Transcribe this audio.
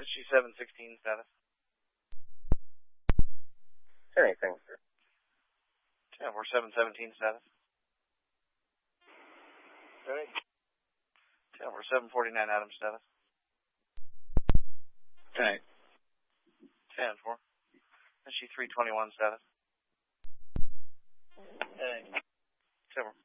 SG-716 status. Anything, sir. 10-4-7-17 status. Alright. 10-4-7-49 Adams status. 10-8. 10-4. SG-321 status. 10-8. 10-4.